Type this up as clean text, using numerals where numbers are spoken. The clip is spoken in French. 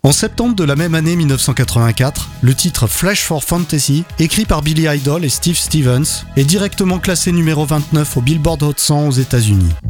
En septembre de la même année 1984, le titre Flash for Fantasy, écrit par Billy Idol et Steve Stevens, est directement classé numéro 29 au Billboard Hot 100 aux États-Unis.